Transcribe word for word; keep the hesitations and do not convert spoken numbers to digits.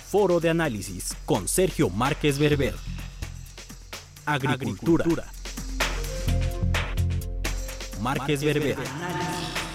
Foro de Análisis con Sergio Márquez Berber. Agricultura. Agricultura. Márquez Berber.